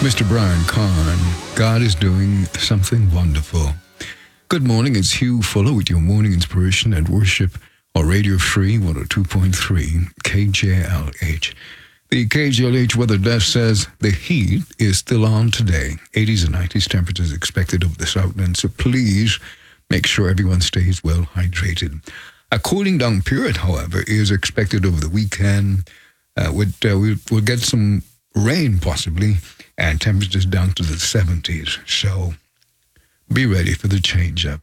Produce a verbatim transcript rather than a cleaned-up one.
Mister Brian Kahn, God is doing something wonderful. Good morning, it's Hugh Fuller with your morning inspiration at Worship on Radio Free one oh two point three K J L H. The K J L H weather desk says the heat is still on today. eighties and nineties temperatures expected over the Southland, so please make sure everyone stays well hydrated. A cooling down period, however, is expected over the weekend. Uh, with, uh, we'll, we'll get some rain possibly, and temperatures down to the seventies. So be ready for the change up.